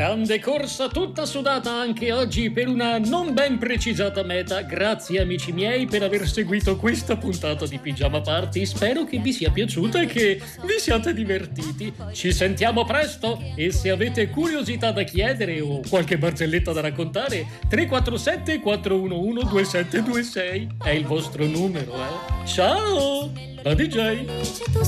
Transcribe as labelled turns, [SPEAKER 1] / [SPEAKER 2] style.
[SPEAKER 1] Grande corsa tutta sudata anche oggi per una non ben precisata meta. Grazie amici miei per aver seguito questa puntata di Pigiama Party. Spero che vi sia piaciuta e che vi siate divertiti. Ci sentiamo presto e se avete curiosità da chiedere o qualche barzelletta da raccontare, 347 411 2726 è il vostro numero, Ciao! Da DJ!